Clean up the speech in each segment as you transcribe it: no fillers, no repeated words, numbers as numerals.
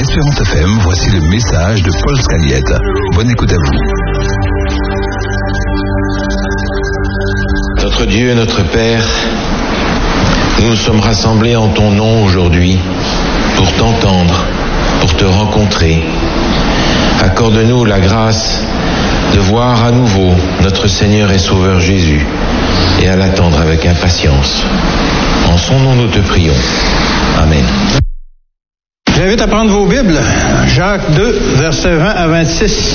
Espérance FM, voici le message de Paul Scaglietta. Bonne écoute à vous. Notre Dieu, notre Père, nous nous sommes rassemblés en ton nom aujourd'hui pour t'entendre, pour te rencontrer. Accorde-nous la grâce de voir à nouveau notre Seigneur et Sauveur Jésus et à l'attendre avec impatience. En son nom nous te prions. Amen. J'invite à prendre vos Bibles. Jacques 2, versets 20 à 26.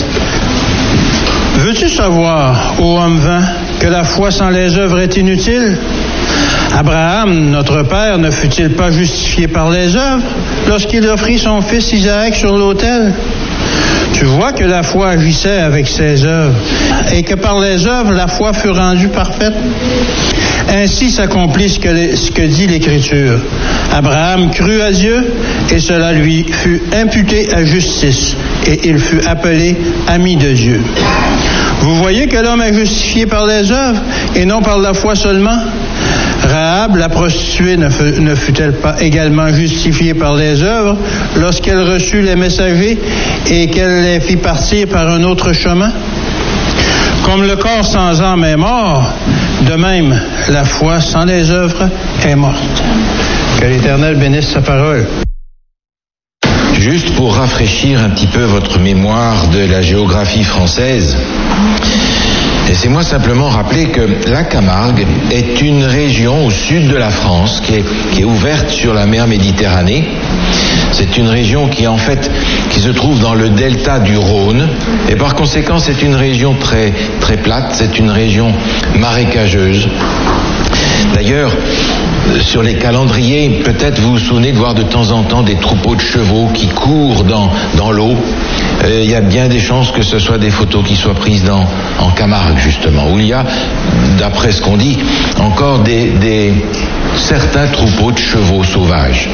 Veux-tu savoir, ô homme vain, que la foi sans les œuvres est inutile? Abraham, notre père, ne fut-il pas justifié par les œuvres lorsqu'il offrit son fils Isaac sur l'autel? Tu vois que la foi agissait avec ses œuvres et que par les œuvres, la foi fut rendue parfaite. Ainsi s'accomplit ce que dit l'Écriture. Abraham crut à Dieu et cela lui fut imputé à justice et il fut appelé ami de Dieu. Vous voyez que l'homme est justifié par les œuvres et non par la foi seulement. Rahab, la prostituée, ne fut-elle pas également justifiée par les œuvres lorsqu'elle reçut les messagers et qu'elle les fit partir par un autre chemin? Comme le corps sans âme est mort, de même, la foi sans les œuvres est morte. Que l'Éternel bénisse sa parole. Juste pour rafraîchir un petit peu votre mémoire de la géographie française, laissez-moi simplement rappeler que la Camargue est une région au sud de la France qui est ouverte sur la mer Méditerranée. C'est une région qui se trouve dans le delta du Rhône et par conséquent c'est une région très, très plate, c'est une région marécageuse. D'ailleurs, sur les calendriers, peut-être vous vous souvenez de voir de temps en temps des troupeaux de chevaux qui courent dans l'eau. Il y a bien des chances que ce soit des photos qui soient prises en Camargue, justement, où il y a, d'après ce qu'on dit, encore certains troupeaux de chevaux sauvages.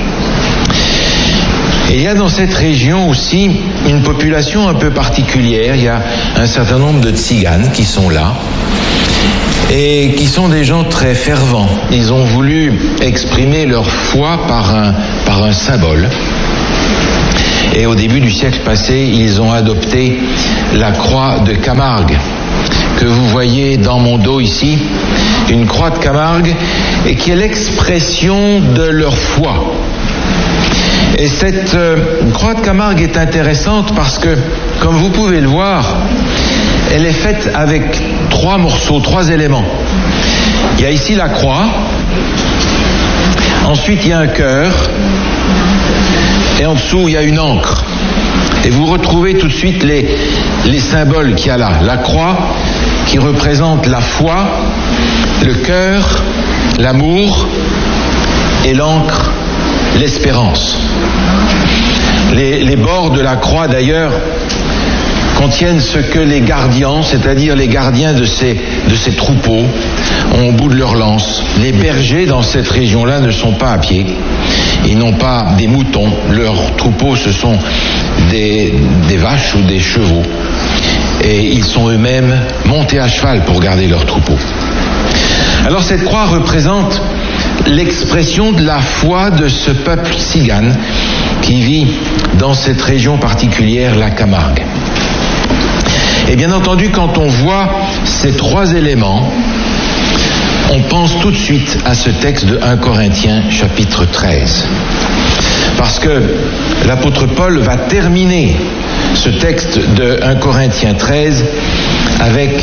Et il y a dans cette région aussi une population un peu particulière. Il y a un certain nombre de tziganes qui sont là et qui sont des gens très fervents. Ils ont voulu exprimer leur foi par un symbole. Et au début du siècle passé, ils ont adopté la croix de Camargue, que vous voyez dans mon dos ici, une croix de Camargue, et qui est l'expression de leur foi. Et cette croix de Camargue est intéressante parce que, comme vous pouvez le voir, elle est faite avec 3 morceaux, 3 éléments. Il y a ici la croix, ensuite il y a un cœur, et en dessous il y a une ancre. Et vous retrouvez tout de suite les symboles qu'il y a là. La croix qui représente la foi, le cœur, l'amour, et l'ancre, l'espérance. Les bords de la croix d'ailleurs contiennent ce que les gardiens, c'est-à-dire les gardiens de ces troupeaux, ont au bout de leur lance. Les bergers dans cette région-là ne sont pas à pied, ils n'ont pas des moutons, leurs troupeaux ce sont des vaches ou des chevaux, et ils sont eux-mêmes montés à cheval pour garder leurs troupeaux. Alors cette croix représente l'expression de la foi de ce peuple tzigane qui vit dans cette région particulière, la Camargue. Et bien entendu, quand on voit ces 3 éléments, on pense tout de suite à ce texte de 1 Corinthiens chapitre 13. Parce que l'apôtre Paul va terminer ce texte de 1 Corinthiens 13 avec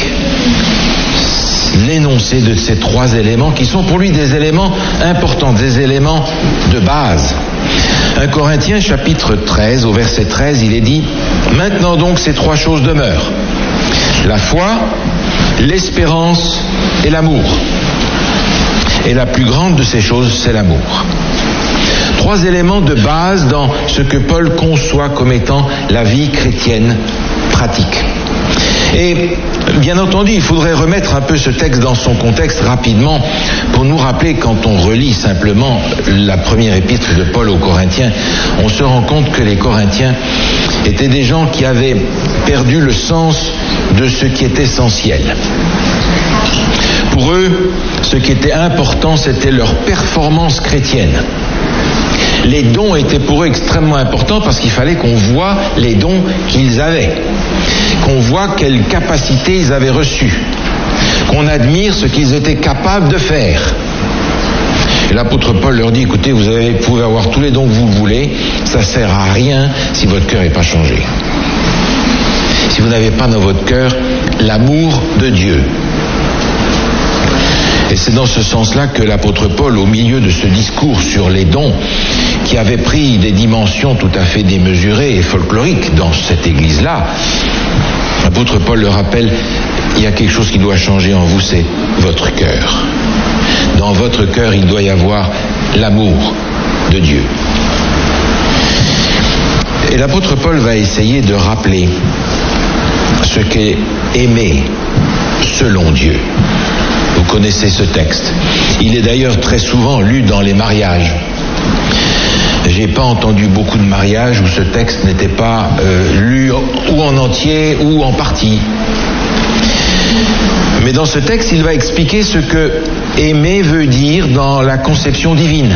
l'énoncé de ces 3 éléments qui sont pour lui des éléments importants, des éléments de base. 1 Corinthiens chapitre 13, au verset 13, il est dit « Maintenant donc ces 3 choses demeurent, la foi, l'espérance et l'amour. Et la plus grande de ces choses, c'est l'amour. » 3 éléments de base dans ce que Paul conçoit comme étant la vie chrétienne pratique. Et bien entendu, il faudrait remettre un peu ce texte dans son contexte rapidement pour nous rappeler, quand on relit simplement la première épître de Paul aux Corinthiens, on se rend compte que les Corinthiens étaient des gens qui avaient perdu le sens de ce qui est essentiel. Pour eux, ce qui était important, c'était leur performance chrétienne. Les dons étaient pour eux extrêmement importants parce qu'il fallait qu'on voie les dons qu'ils avaient, qu'on voie quelles capacités ils avaient reçues, qu'on admire ce qu'ils étaient capables de faire. Et l'apôtre Paul leur dit, écoutez, vous pouvez avoir tous les dons que vous voulez, ça ne sert à rien si votre cœur n'est pas changé. Si vous n'avez pas dans votre cœur l'amour de Dieu. Et c'est dans ce sens-là que l'apôtre Paul, au milieu de ce discours sur les dons, qui avait pris des dimensions tout à fait démesurées et folkloriques dans cette église-là, l'apôtre Paul le rappelle, il y a quelque chose qui doit changer en vous, c'est votre cœur. Dans votre cœur, il doit y avoir l'amour de Dieu. Et l'apôtre Paul va essayer de rappeler ce qu'est aimer selon Dieu. Vous connaissez ce texte. Il est d'ailleurs très souvent lu dans les mariages. J'ai pas entendu beaucoup de mariages où ce texte n'était pas lu ou en entier ou en partie. Mais dans ce texte, il va expliquer ce que aimer veut dire dans la conception divine.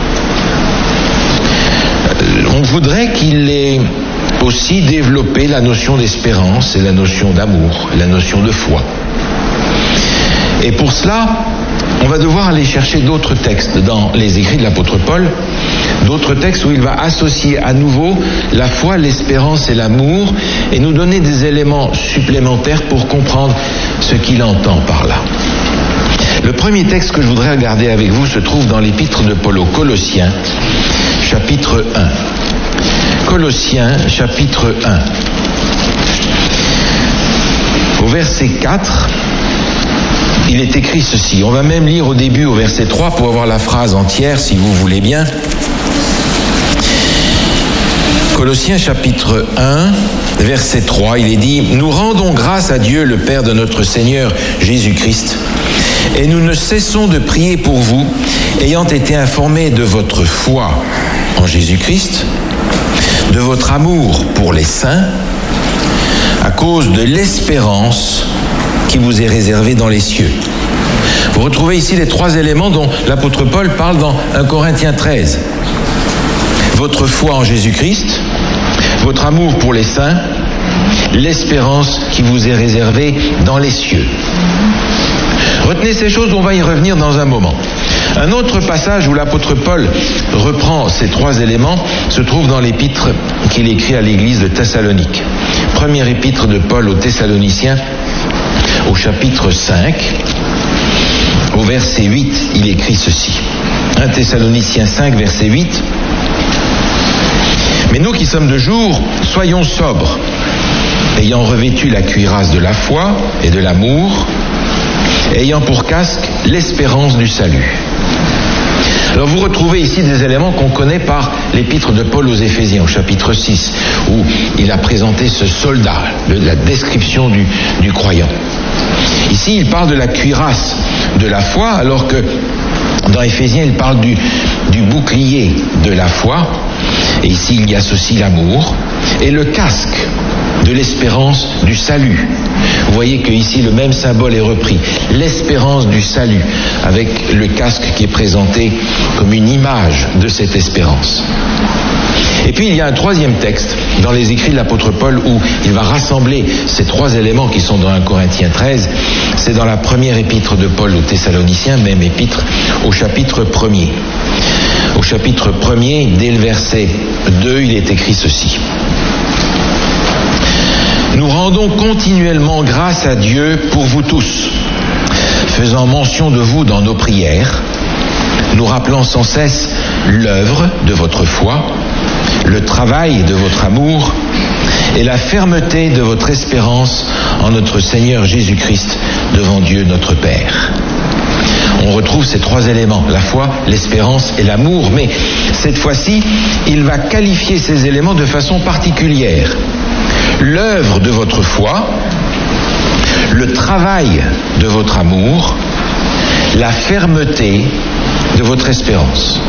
On voudrait qu'il ait aussi développé la notion d'espérance et la notion d'amour, la notion de foi. Et pour cela, on va devoir aller chercher d'autres textes dans les écrits de l'apôtre Paul, d'autres textes où il va associer à nouveau la foi, l'espérance et l'amour et nous donner des éléments supplémentaires pour comprendre ce qu'il entend par là. Le premier texte que je voudrais regarder avec vous se trouve dans l'épître de Paul aux Colossiens, chapitre 1. Colossiens, chapitre 1. Au verset 4, il est écrit ceci. On va même lire au début, au verset 3, pour avoir la phrase entière, si vous voulez bien. Colossiens, chapitre 1, verset 3, il est dit « Nous rendons grâce à Dieu, le Père de notre Seigneur Jésus-Christ, et nous ne cessons de prier pour vous, ayant été informés de votre foi en Jésus-Christ, de votre amour pour les saints, à cause de l'espérance qui vous est réservée dans les cieux. » Vous retrouvez ici les trois éléments dont l'apôtre Paul parle dans 1 Corinthiens 13. Votre foi en Jésus-Christ, votre amour pour les saints, l'espérance qui vous est réservée dans les cieux. Retenez ces choses, on va y revenir dans un moment. Un autre passage où l'apôtre Paul reprend ces trois éléments se trouve dans l'épître qu'il écrit à l'église de Thessalonique. Première épître de Paul aux Thessaloniciens, au chapitre 5, au verset 8, il écrit ceci. 1 Thessaloniciens 5, verset 8. Mais nous qui sommes de jour, soyons sobres, ayant revêtu la cuirasse de la foi et de l'amour, ayant pour casque l'espérance du salut. Alors vous retrouvez ici des éléments qu'on connaît par l'épître de Paul aux Éphésiens, au chapitre 6, où il a présenté ce soldat, la description du croyant. Ici, il parle de la cuirasse de la foi, alors que dans Éphésiens, il parle du bouclier de la foi, et ici, il y associe l'amour, et le casque de l'espérance du salut. Vous voyez que ici le même symbole est repris, l'espérance du salut, avec le casque qui est présenté comme une image de cette espérance. Et puis il y a un troisième texte dans les écrits de l'apôtre Paul où il va rassembler ces trois éléments qui sont dans 1 Corinthiens 13. C'est dans la première épître de Paul aux Thessaloniciens, même épître, au chapitre 1er. Au chapitre 1er, dès le verset 2, il est écrit ceci. Nous rendons continuellement grâce à Dieu pour vous tous, faisant mention de vous dans nos prières, nous rappelant sans cesse l'œuvre de votre foi, le travail de votre amour et la fermeté de votre espérance en notre Seigneur Jésus-Christ devant Dieu notre Père. On retrouve ces trois éléments, la foi, l'espérance et l'amour, mais cette fois-ci, il va qualifier ces éléments de façon particulière. L'œuvre de votre foi, le travail de votre amour, la fermeté de votre espérance.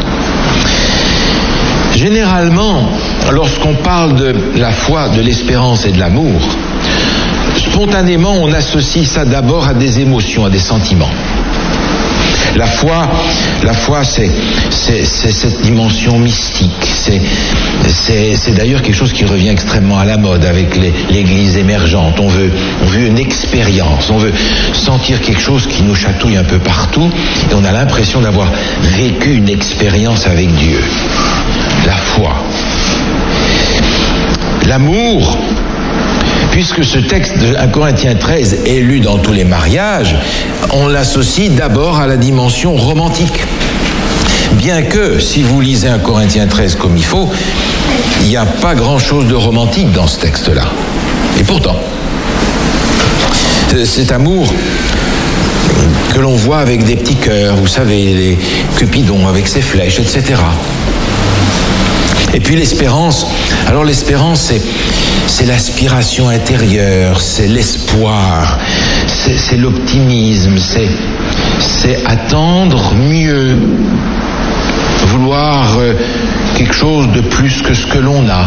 Généralement, lorsqu'on parle de la foi, de l'espérance et de l'amour, spontanément, on associe ça d'abord à des émotions, à des sentiments. La foi, c'est cette dimension mystique. C'est d'ailleurs quelque chose qui revient extrêmement à la mode avec l'Église émergente. On veut une expérience, on veut sentir quelque chose qui nous chatouille un peu partout, et on a l'impression d'avoir vécu une expérience avec Dieu. La foi. L'amour, puisque ce texte de 1 Corinthiens 13 est lu dans tous les mariages, on l'associe d'abord à la dimension romantique. Bien que, si vous lisez 1 Corinthiens 13 comme il faut, il n'y a pas grand-chose de romantique dans ce texte-là. Et pourtant, cet amour que l'on voit avec des petits cœurs, vous savez, les Cupidons avec ses flèches, etc. Et puis l'espérance. Alors l'espérance, c'est l'aspiration intérieure, c'est l'espoir, c'est l'optimisme, c'est attendre mieux, vouloir quelque chose de plus que ce que l'on a.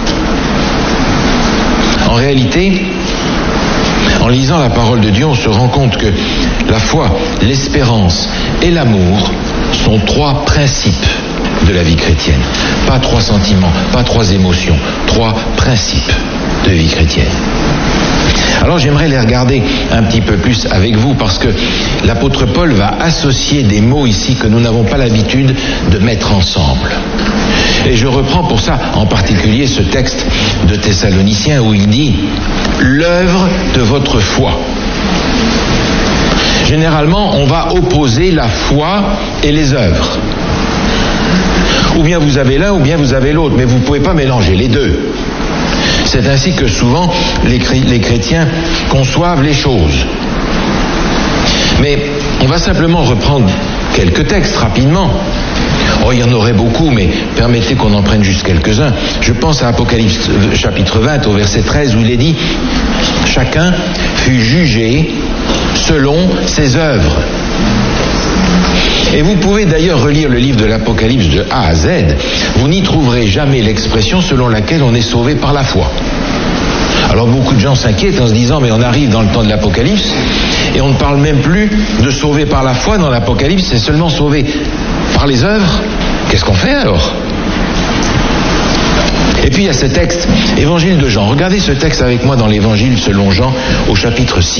En réalité, en lisant la parole de Dieu, on se rend compte que la foi, l'espérance et l'amour sont 3 principes de la vie chrétienne. Pas 3 sentiments, pas 3 émotions, 3 principes de vie chrétienne. Alors j'aimerais les regarder un petit peu plus avec vous, parce que l'apôtre Paul va associer des mots ici que nous n'avons pas l'habitude de mettre ensemble. Et je reprends pour ça en particulier ce texte de Thessaloniciens où il dit « l'œuvre de votre foi ». Généralement, on va opposer la foi et les œuvres. Ou bien vous avez l'un, ou bien vous avez l'autre, mais vous ne pouvez pas mélanger les deux. C'est ainsi que souvent les chrétiens conçoivent les choses. Mais on va simplement reprendre quelques textes rapidement. Oh, il y en aurait beaucoup, mais permettez qu'on en prenne juste quelques-uns. Je pense à Apocalypse chapitre 20 au verset 13 où il est dit « Chacun fut jugé selon ses œuvres ». Et vous pouvez d'ailleurs relire le livre de l'Apocalypse de A à Z, vous n'y trouverez jamais l'expression selon laquelle on est sauvé par la foi. Alors beaucoup de gens s'inquiètent en se disant mais on arrive dans le temps de l'Apocalypse et on ne parle même plus de sauver par la foi dans l'Apocalypse, c'est seulement sauver par les œuvres. Qu'est-ce qu'on fait alors ? Et puis il y a ce texte, Évangile de Jean. Regardez ce texte avec moi dans l'Évangile selon Jean au chapitre 6.